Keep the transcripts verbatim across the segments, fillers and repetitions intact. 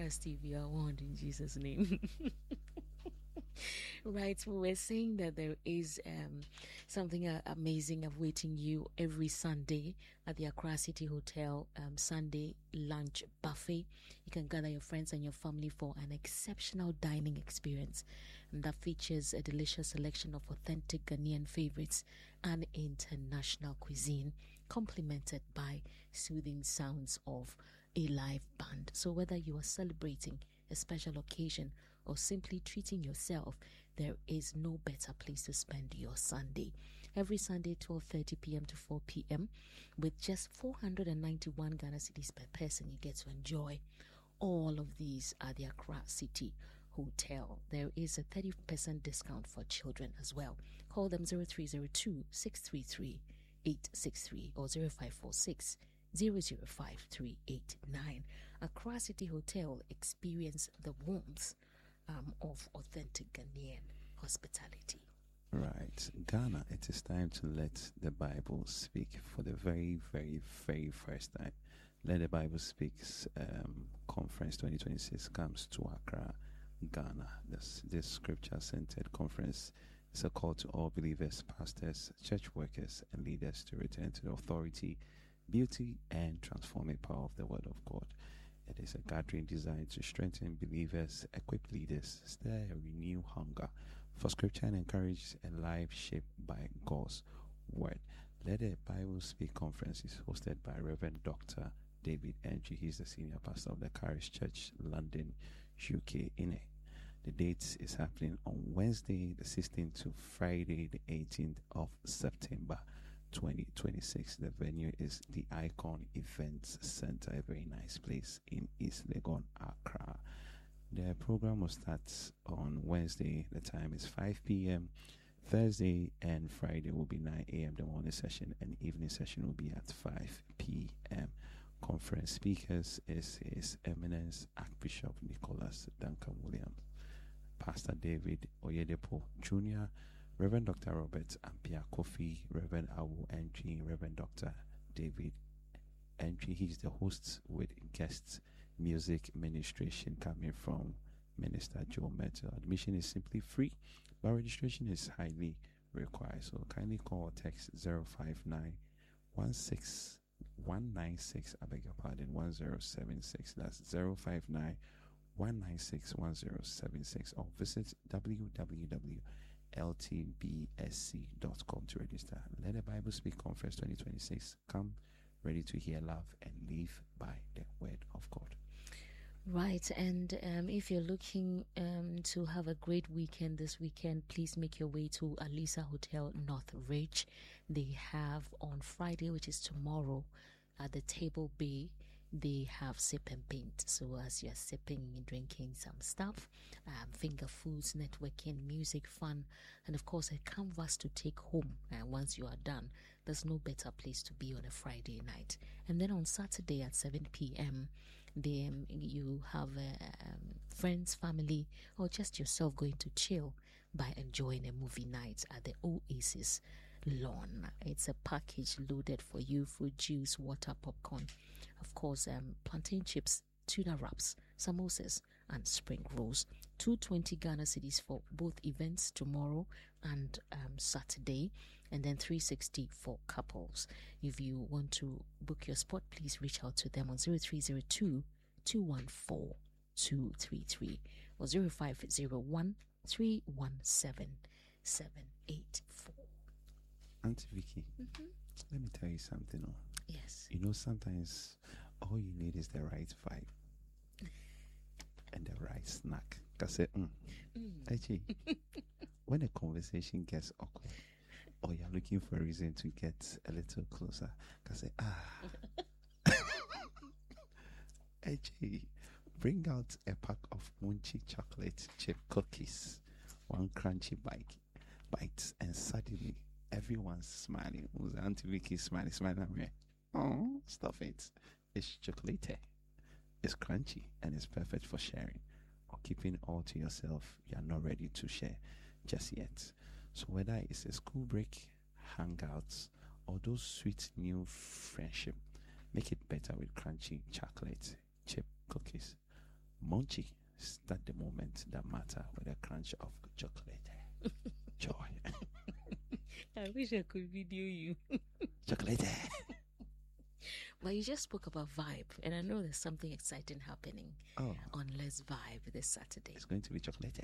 Accra, Steve, you are warned in Jesus' name. Right, we were saying that there is um, something uh, amazing awaiting you every Sunday at the Accra City Hotel um, Sunday lunch buffet. You can gather your friends and your family for an exceptional dining experience, and that features a delicious selection of authentic Ghanaian favorites and international cuisine, complemented by soothing sounds of a live band. So whether you are celebrating a special occasion or simply treating yourself, there is no better place to spend your Sunday. Every Sunday, twelve thirty p.m. to four p.m. with just four hundred ninety-one Ghana cedis per person, you get to enjoy all of these at the Accra City Hotel. There is a thirty percent discount for children as well. Call them zero three zero two, six three three, eight six three or zero five four six, zero zero five three eight nine. Accra City Hotel, experience the warmth um, of authentic Ghanaian hospitality. Right. Ghana, it is time to let the Bible speak for the very, very, very first time. Let the Bible Speak um, Conference twenty twenty-six comes to Accra, Ghana. This, this scripture-centered conference is a call to all believers, pastors, church workers, and leaders to return to the authority, beauty, and transforming power of the Word of God. It is a gathering designed to strengthen believers, equip leaders, stir a renewed hunger for Scripture, and encourage a life shaped by God's Word. Let the Bible Speak Conference is hosted by Reverend Doctor David Entry. He's the senior pastor of the Charis Church, London, U K. In it. The date is happening on Wednesday, the sixteenth to Friday, the eighteenth of September, twenty twenty-six. The venue is the Icon Events Center, a very nice place in East Legon, Accra. The program will start on Wednesday. The time is five p.m. Thursday and Friday will be nine a.m. The morning session, and evening session will be at five p.m. Conference speakers is His Eminence Archbishop Nicholas Duncan Williams, Pastor David Oyedepo Junior, Reverend Doctor Robert Ampia Kofi, Reverend Awu Entry, Reverend Doctor David Entry. He's the host with guest music ministration coming from Minister Joe Metal. Admission is simply free, but registration is highly required. So kindly call or text zero five nine one six one nine six, I beg your pardon, one zero seven six. That's zero five nine one nine six one zero seven six, or visit w w w dot l t b s c dot com to register. Let the Bible Speak Conference twenty twenty-six come ready to hear, love, and live by the Word of God. Right, and um, if you're looking um, to have a great weekend this weekend, please make your way to Alisa Hotel North Ridge. They have on Friday, which is tomorrow, at the Table Bay, they have sip and paint. So as you're sipping and drinking some stuff, um, finger foods, networking, music, fun, and of course a canvas to take home. And once you are done, there's no better place to be on a Friday night. And then on Saturday at seven p.m., they, um, you have uh, um, friends, family, or just yourself going to chill by enjoying a movie night at the Oasis Lawn. It's a package loaded for you: fruit juice, water, popcorn, of course, um, plantain chips, tuna wraps, samosas, and spring rolls. two hundred twenty Ghana cedis for both events, tomorrow and um, Saturday, and then three hundred sixty for couples. If you want to book your spot, please reach out to them on zero three zero two, two one four, two three three or zero five zero one, three one seven, seven eight four. Auntie Vicky, Mm-hmm. let me tell you something. Oh. Yes. You know, sometimes all you need is the right vibe and the right snack. Because mm, Mm. actually, when a conversation gets awkward, or you're looking for a reason to get a little closer, because ah, actually, bring out a pack of Munchie chocolate chip cookies, one crunchy bite, bites, and suddenly everyone's smiling. Who's Auntie Vicky smiling, smiling at me? Oh, stop it. It's chocolate. It's crunchy and it's perfect for sharing or keeping all to yourself. You are not ready to share just yet. So whether it's a school break, hangouts, or those sweet new friendship, make it better with crunchy chocolate chip cookies. Munchie. Start the moment that matter with a crunch of chocolate. Joy. I wish I could video you. Chocolate. But you just spoke about Vibe, and I know there's something exciting happening Oh, on Let's Vibe this Saturday. it's going to be chocolate.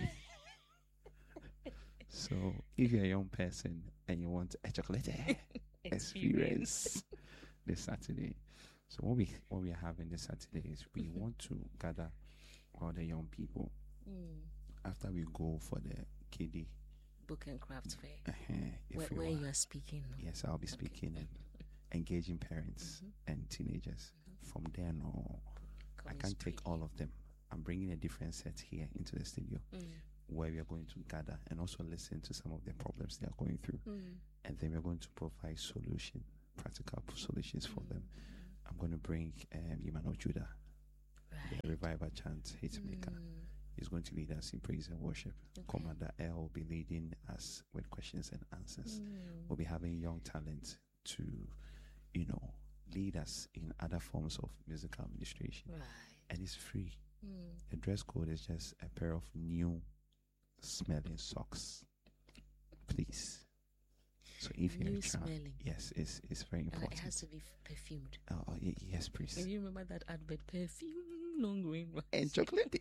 So, if you're a young person and you want a chocolate experience this Saturday, so what we what we are having this Saturday is we want to gather all the young people Mm. after we go for the kiddie. Book and craft fair. Uh-huh, if Where, we where want. you are speaking. Yes, I'll be speaking and engaging parents and teenagers. From there, no, I Come can't take speak. all of them. I'm bringing a different set here into the studio Mm. where we are going to gather and also listen to some of the problems they are going through. Mm. And then we're going to provide solution, practical solutions for them. I'm going to bring um, Emmanuel Judah, Right. the revival chant, Hitmaker. Mm. He's going to lead us in praise and worship. Okay. Commander L will be leading us with questions and answers. Mm. We'll be having young talent to, you know, lead us in other forms of musical administration. Right. And it's free. Mm. The dress code is just a pair of new smelling socks. Please. So if you're New a child, smelling. yes, it's it's very And important. it has to be f- perfumed. Oh, oh, y- yes, please. And you remember that advert, perfume, long green rice. And chocolate.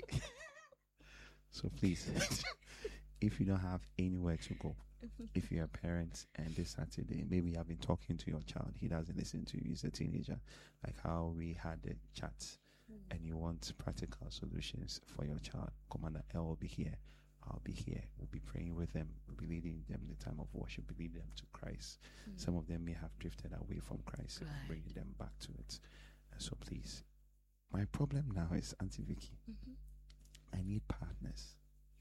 So please, if you don't have anywhere to go, if you're a parent and this Saturday, maybe you have been talking to your child, he doesn't listen to you, he's a teenager, like how we had the chat, and you want practical solutions for your child, Commander L will be here. I'll be here. We'll be praying with them. We'll be leading them in the time of worship, we'll lead them to Christ. Mm. Some of them may have drifted away from Christ, Right. bringing them back to it. And so please, my problem now is, Auntie Vicky, Mhm. I need partners.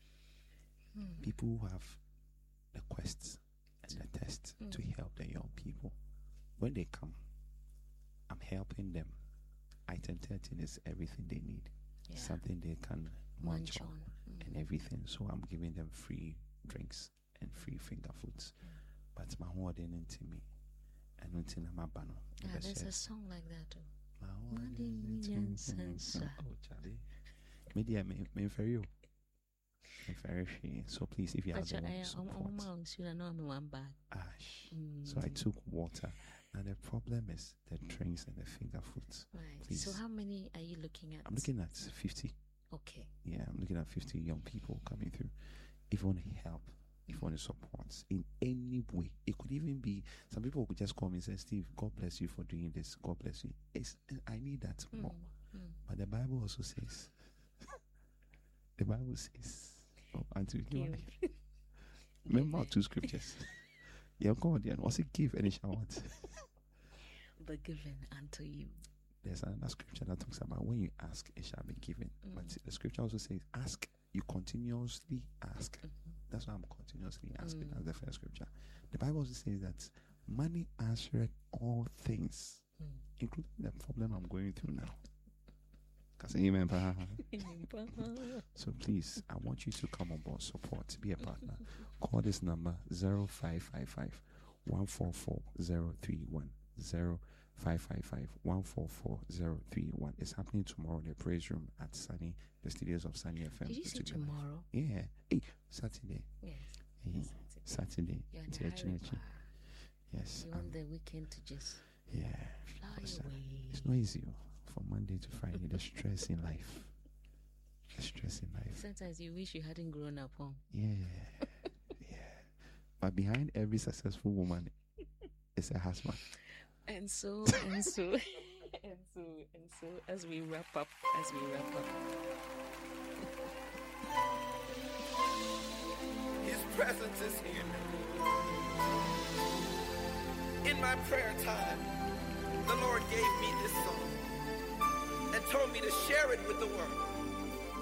Mm. People who have the quests and the test to Mm. help the young people. When they come, I'm helping them. Item thirteen is everything they need. Yeah. Something they can munch Munch on on. Mm. and everything. So I'm giving them free drinks and free finger foods. But my warden into me. And until I'm a banner. Yeah, there's a song like that too. My Warden warden into Jensen, me. sir. Oh, Charlie. Media, me, me, for you. Me, for you. So please, if you have But the I one am support. on should I know I'm in one bag. Ash. Mm. So I took water. Now the problem is the drinks and the finger foods. Right. Please. So how many are you looking at? I'm looking at fifty. Okay. Yeah, I'm looking at fifty young people coming through. If you want to help, if you want to support in any way, it could even be some people could just call me and say, Steve, God bless you for doing this. God bless you. It's, I need that Mm. more. Mm. But the Bible also says, the Bible says, oh, Auntie, you Give. want- remember two scriptures. Yeah, God, yeah, was it give and it shall what? But given unto you. There's another scripture that talks about when you ask, it shall be given. Mm. But the scripture also says, ask, you continuously ask. Mhm. That's why I'm continuously asking. Mm. That's the first scripture. The Bible also says that money answered all things, Mm. including the problem I'm going through now. Because amen. pa. So please, I want you to come on board, support, be a partner. Call this number zero five five five, one four four, zero three one. zero five five five, one four four, zero three one. It's happening tomorrow in the praise room at Sunny, the studios of Sunny F M. Did you say Together. tomorrow? Yeah. Hey, Saturday. Yes. Hey, Saturday. Saturday. You're in It's a a hurry, chin- pa. Yes. You um, want the weekend to just yeah. fly Because, uh, away. It's not easy. oh. From Monday to Friday, the stress in life. The stress in life. Sometimes you wish you hadn't grown up, huh? Yeah. Yeah. But behind every successful woman is a husband. And so, and so, and so, and so, as we wrap up, as we wrap up. His presence is here. In my prayer time, the Lord gave me this song and told me to share it with the world.